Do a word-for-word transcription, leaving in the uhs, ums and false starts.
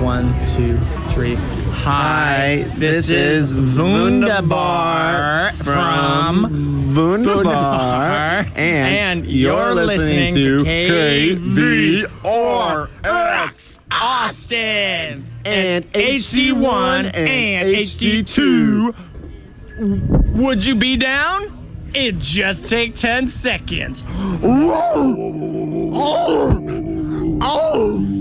One, two, three. Hi, this is Wunderbar from Wunderbar, and, and you're listening to K V R X Austin and H D one and H D two. Would you be down? It just take ten seconds. Oh! Oh!